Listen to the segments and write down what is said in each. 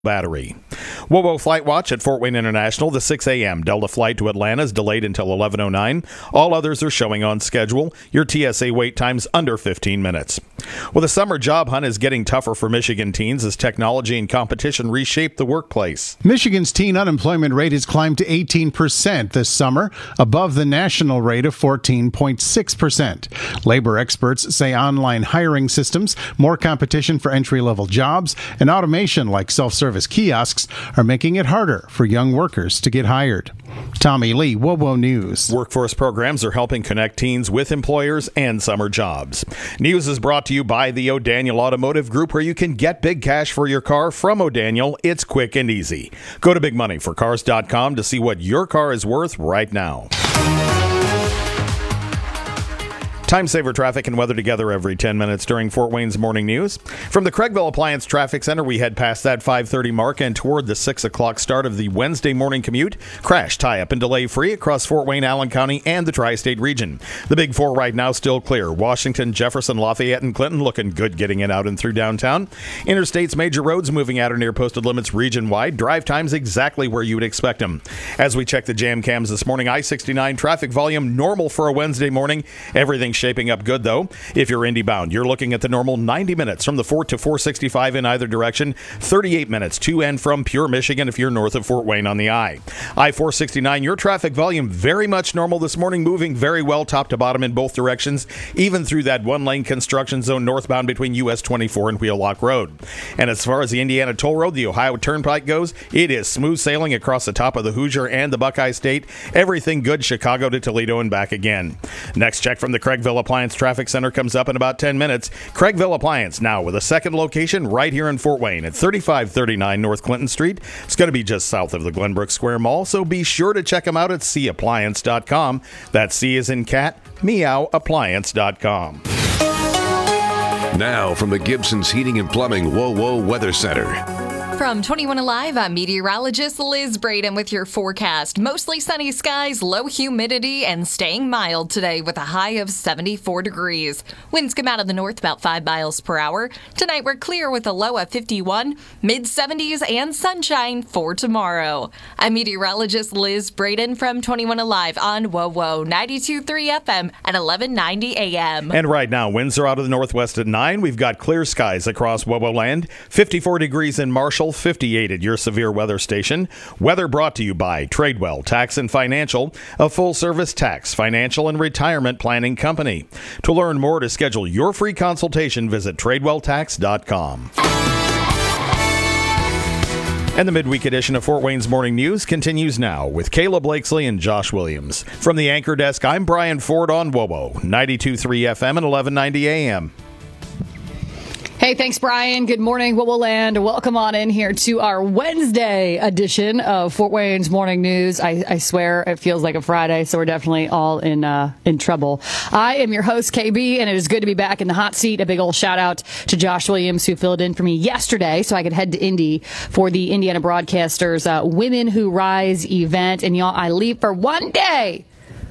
Battery. WOWO Flight Watch at Fort Wayne International. The 6 a.m. Delta flight to Atlanta is delayed until 11:09. All others are showing on schedule. Your TSA wait time's under 15 minutes. Well, the summer job hunt is getting tougher for Michigan teens as technology and competition reshape the workplace. Michigan's teen unemployment rate has climbed to 18% this summer, above the national rate of 14.6%. Labor experts say online hiring systems, more competition for entry-level jobs, and automation like self-service kiosks are making it harder for young workers to get hired. Tommy Lee, WOWO News. Workforce programs are helping connect teens with employers and summer jobs. News is brought to you by the O'Daniel Automotive Group, where you can get big cash for your car from O'Daniel. It's quick and easy. Go to bigmoneyforcars.com to see what your car is worth right now. Time saver traffic and weather together every 10 minutes during Fort Wayne's morning news. From the Craigville Appliance Traffic Center, we head past that 5:30 mark and toward the 6 o'clock start of the Wednesday morning commute. Crash, tie-up, and delay-free across Fort Wayne, Allen County, and the Tri-State region. The Big Four right now still clear. Washington, Jefferson, Lafayette, and Clinton looking good getting in out and through downtown. Interstates, major roads moving at or near posted limits region-wide. Drive times exactly where you would expect them. As we check the jam cams this morning, I-69 traffic volume normal for a Wednesday morning. Everything shaping up good, though. If you're Indy bound, you're looking at the normal 90 minutes from the Fort to 465 in either direction, 38 minutes to and from Pure, Michigan if you're north of Fort Wayne on the I-469, your traffic volume very much normal this morning, moving very well top to bottom in both directions, even through that one-lane construction zone northbound between US 24 and Wheelock Road. And as far as the Indiana Toll Road, the Ohio Turnpike goes, it is smooth sailing across the top of the Hoosier and the Buckeye State. Everything good Chicago to Toledo and back again. Next check from the Craigville Appliance Traffic Center comes up in about 10 minutes. Craigville Appliance now with a second location right here in Fort Wayne at 3539 North Clinton Street. It's going to be just south of the Glenbrook Square Mall, so be sure to check them out at cappliance.com. That C is in cat, meowappliance.com. Now from the Gibson's Heating and Plumbing WOWO Weather Center. From 21 Alive, I'm meteorologist Liz Braden with your forecast. Mostly sunny skies, low humidity, and staying mild today with a high of 74 degrees. Winds come out of the north about 5 miles per hour. Tonight we're clear with a low of 51, mid-70s, and sunshine for tomorrow. I'm meteorologist Liz Braden from 21 Alive on WOWO 92.3 FM at 1190 AM. And right now, winds are out of the northwest at 9. We've got clear skies across WOWO land. 54 degrees in Marshall. 58 at your severe weather station. Weather brought to you by Tradewell Tax and Financial, a full-service tax, financial, and retirement planning company. To learn more, to schedule your free consultation, visit TradewellTax.com. And the midweek edition of Fort Wayne's Morning News continues now with Kayla Blakesley and Josh Williams. From the anchor desk, I'm Brian Ford on WOWO 92.3 FM and 1190 AM. Hey, thanks, Brian. Good morning, WOWO Land. Welcome on in here to our Wednesday edition of Fort Wayne's Morning News. I swear it feels like a Friday, so we're definitely all in trouble. I am your host, KB, and it is good to be back in the hot seat. A big old shout out to Josh Williams, who filled in for me yesterday so I could head to Indy for the Indiana Broadcasters Women Who Rise event. And y'all, I leave for one day,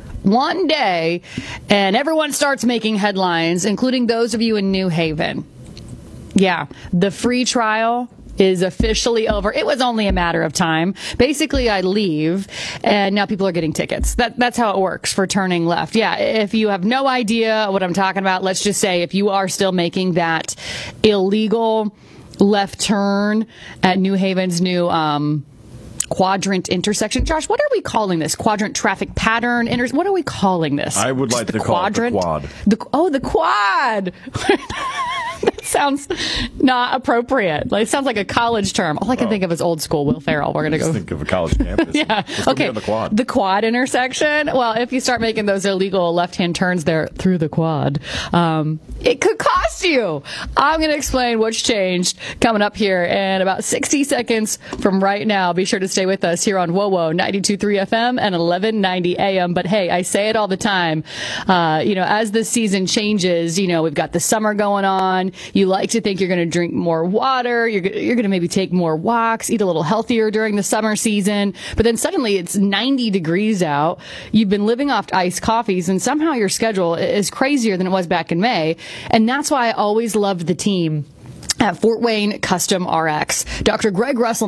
and everyone starts making headlines, including those of you in New Haven. Yeah, the free trial is officially over. It was only a matter of time. Basically, I leave, and now people are getting tickets. That's how it works for turning left. Yeah, if you have no idea what I'm talking about, let's just say if you are still making that illegal left turn at New Haven's new quadrant intersection. Josh, what are we calling this? Quadrant traffic pattern? What are we calling this? I would like to call it the quad. The quad. That sounds not appropriate. It sounds like a college term. All I can think of is old school Will Ferrell. We're going to go think of a college campus. Yeah. Okay. The quad intersection. Well, if you start making those illegal left-hand turns there through the quad, it could cost you. I'm going to explain what's changed coming up here in about 60 seconds from right now. Be sure to stay with us here on WOWO 92.3 FM and 1190 AM. But hey, I say it all the time. As the season changes, we've got the summer going on. You like to think you're going to drink more water. You're going to maybe take more walks, eat a little healthier during the summer season. But then suddenly it's 90 degrees out. You've been living off iced coffees, and somehow your schedule is crazier than it was back in May. And that's why I always loved the team at Fort Wayne Custom RX. Dr. Greg Russell